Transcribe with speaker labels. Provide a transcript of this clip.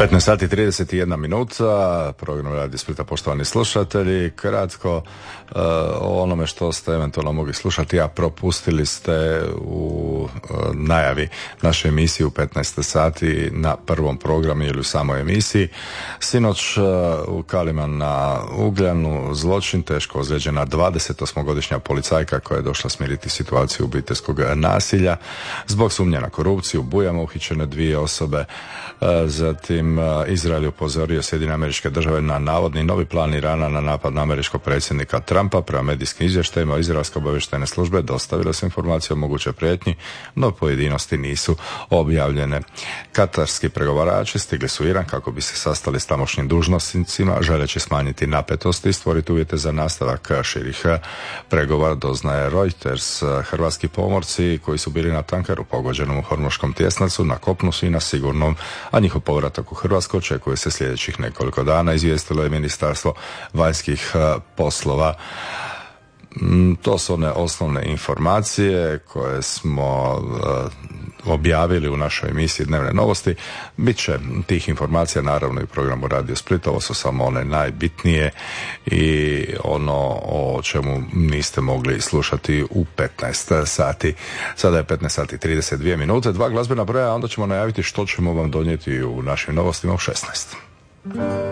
Speaker 1: 15 sati 31 minuta, program Radio Splita, poštovani slušatelji. Kratko o onome što ste eventualno mogli slušati, a propustili ste u najavi naše emisije u 15 sati na prvom programu ili u samoj emisiji. Sinoć u Kaliman na Ugljanu zločin, teško ozlijeđena 28-godišnja policajka koja je došla smiriti situaciju obiteljskog nasilja. Zbog sumnje na korupciju u Bujama uhićene 2 osobe. Zatim Izrael je upozorio Sjedinjene Američke Države na navodni novi plan Irana na napad na američkog predsjednika Trumpa. Prema medijskim izvještajima izraelske obavještajne službe dostavile su informacije o mogućoj prijetnji, no pojedinosti nisu objavljene. Katarski pregovarači stigli su u Iran kako bi se sastali s tamošnjim dužnosnicima, želeći smanjiti napetosti i stvoriti uvjete za nastavak širih pregovora, doznaje Reuters. Hrvatski pomorci koji su bili na tankeru pogođenom u Hormuškom tjesnacu na kopnu su i na sigurnom, a njihov povratak u Hrvatsku očekuje se sljedećih nekoliko dana, izvijestilo je Ministarstvo vanjskih poslova. To su one osnovne informacije koje smo objavili u našoj emisiji Dnevne novosti. Biće tih informacija naravno i u programu Radio Split, ovo su samo one najbitnije i ono o čemu niste mogli slušati u 15 sati. Sada je 15 sati 32 minute, 2 glazbena broja, a onda ćemo najaviti što ćemo vam donijeti u našim novostima u 16.